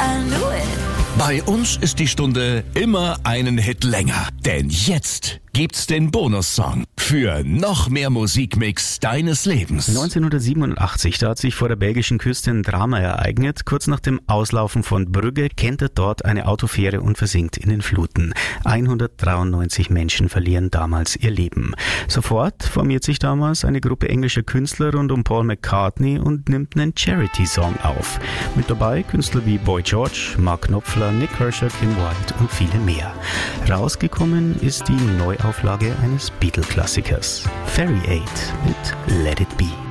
I knew it. Bei uns ist die Stunde immer einen Hit länger. Denn jetzt gibt's den Bonussong für noch mehr Musikmix deines Lebens. 1987, da hat sich vor der belgischen Küste ein Drama ereignet. Kurz nach dem Auslaufen von Brügge kentert dort eine Autofähre und versinkt in den Fluten. 193 Menschen verlieren damals ihr Leben. Sofort formiert sich damals eine Gruppe englischer Künstler rund um Paul McCartney und nimmt einen Charity-Song auf. Mit dabei Künstler wie Boy George, Mark Knopfler, Nick Kershaw, Kim Wilde und viele mehr. Rausgekommen ist die Neuauflage eines Beatle-Klassikers. Fairy 8 mit Let It Be.